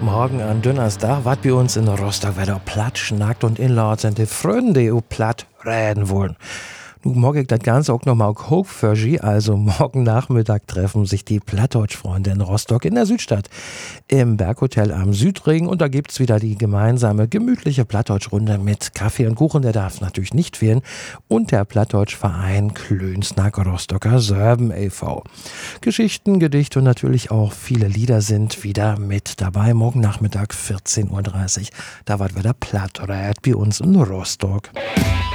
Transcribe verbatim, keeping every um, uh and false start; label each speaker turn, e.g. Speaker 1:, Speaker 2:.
Speaker 1: Morgen an Donnerstag, wat bei uns in Rostock wieder platt schnackt und inlaut sind die Freunde, die platt reden wollen. Nun mag ich das Ganze auch nochmal hoch für Sie, also morgen Nachmittag treffen sich die Plattdeutsch-Freunde in Rostock in der Südstadt im Berghotel am Südring und da gibt's wieder die gemeinsame gemütliche Plattdeutsch-Runde mit Kaffee und Kuchen, der darf natürlich nicht fehlen, und der Plattdeutsch-Verein Klönsnack Rostocker Sörben e V Geschichten, Gedichte und natürlich auch viele Lieder sind wieder mit dabei. Morgen Nachmittag vierzehn Uhr dreißig, da wird wieder Plattred bei uns in Rostock.